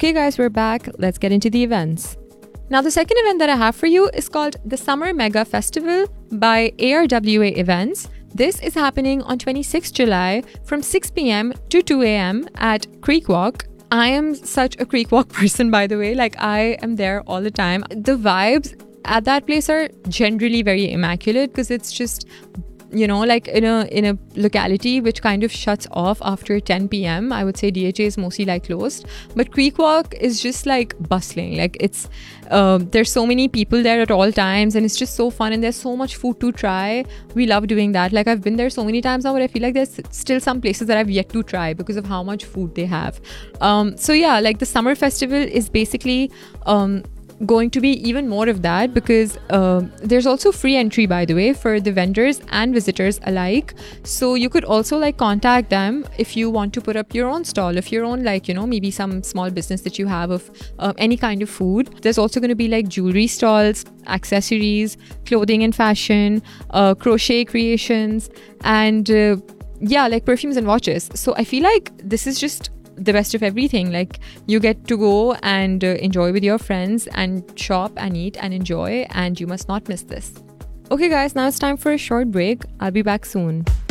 Okay guys, we're back. Let's get into the events. Now the second event that I have for you is called the Summer Mega Festival by ARWA Events. This is happening on 26th July from 6 p.m. to 2 a.m. at Creek Walk. I am such a Creek Walk person, by the way. Like, I am there all the time. The vibes at that place are generally very immaculate because it's just, you know, like in a locality which kind of shuts off after 10 p.m. I would say DHA is mostly like closed, but Creek Walk is just like bustling. Like, it's there's so many people there at all times, and it's just so fun, and there's so much food to try. We love doing that. Like, I've been there so many times now, but I feel like there's still some places that I've yet to try because of how much food they have. So yeah, like the summer festival is basically going to be even more of that because there's also free entry, by the way, for the vendors and visitors alike. So you could also like contact them if you want to put up your own stall, if your own, like, you know, maybe some small business that you have of any kind of food. There's also going to be like jewelry stalls, accessories, clothing and fashion, crochet creations, and yeah, like perfumes and watches. So I feel like this is just the best of everything. Like, you get to go and enjoy with your friends and shop and eat and enjoy, and you must not miss this. Okay guys, now it's time for a short break. I'll be back soon.